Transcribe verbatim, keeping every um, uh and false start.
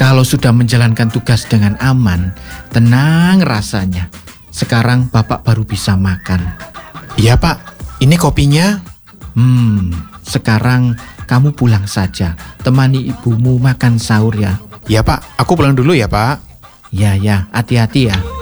Kalau sudah menjalankan tugas dengan aman, tenang rasanya. Sekarang Bapak baru bisa makan. Iya Pak, ini kopinya. Hmm, sekarang kamu pulang saja. Temani ibumu makan sahur ya. Iya Pak, aku pulang dulu ya Pak. Ya, ya, hati-hati ya.